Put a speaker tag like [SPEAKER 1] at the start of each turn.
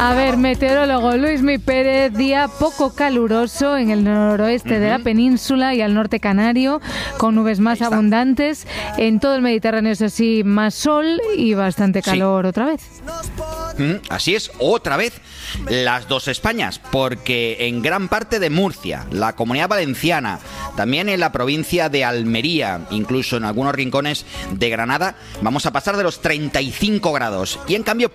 [SPEAKER 1] A ver, meteorólogo Luismi Pérez, día poco caluroso en el noroeste de la península y al norte canario, con nubes más abundantes. En todo el Mediterráneo, eso sí, más sol y bastante calor otra vez.
[SPEAKER 2] Así es, otra vez las dos Españas, porque en gran parte de Murcia, la Comunidad Valenciana, también en la provincia de Almería, incluso en algunos rincones de Granada, vamos a pasar de los 35 grados. Y en cambio,